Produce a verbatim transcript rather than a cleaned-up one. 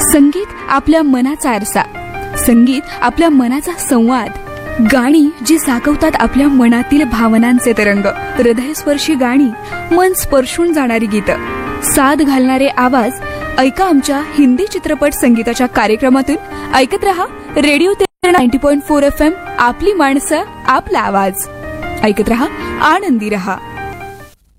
संगीत आपल्या मनाचा आरसा, संगीत आपल्या मनाचा संवाद, गाणी जी साकवतात आपल्या मनातील भावनांचे तरंग, हृदयस्पर्शी गाणी, मन स्पर्शून जाणारी गीतं, साद घालणारे आवाज. ऐका आमच्या हिंदी चित्रपट संगीताच्या कार्यक्रमातून. ऐकत रहा radio ninety point four F M. आपली माणसं, आपला आवाज. ऐकत रहा, आनंदी रहा.